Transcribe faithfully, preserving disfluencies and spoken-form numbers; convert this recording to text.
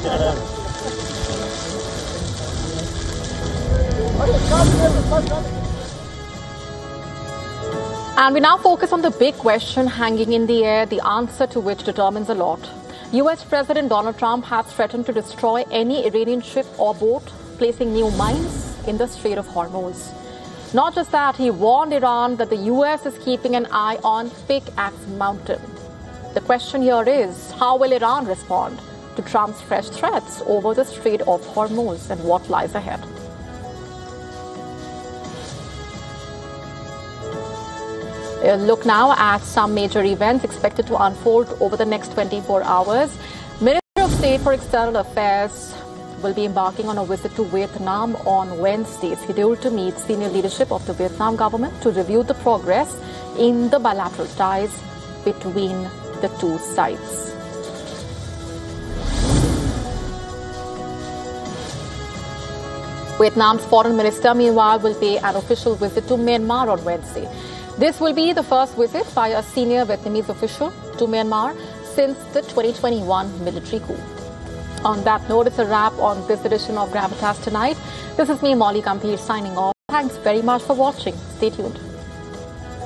And we now focus on the big question hanging in the air, the answer to which determines a lot. U S President Donald Trump has threatened to destroy any Iranian ship or boat placing new mines in the Strait of Hormuz. Not just that, he warned Iran that the U S is keeping an eye on Pickaxe Mountain. The question here is, how will Iran respond to Trump's fresh threats over the Strait of Hormuz and what lies ahead? A look now at some major events expected to unfold over the next twenty-four hours. Minister of State for External Affairs will be embarking on a visit to Vietnam on Wednesday, scheduled to meet senior leadership of the Vietnam government to review the progress in the bilateral ties between the two sides. Vietnam's foreign minister, meanwhile, will pay an official visit to Myanmar on Wednesday. This will be the first visit by a senior Vietnamese official to Myanmar since the twenty twenty-one military coup. On that note, it's a wrap on this edition of Gravitas Tonight. This is me, Molly Gambhir, signing off. Thanks very much for watching. Stay tuned.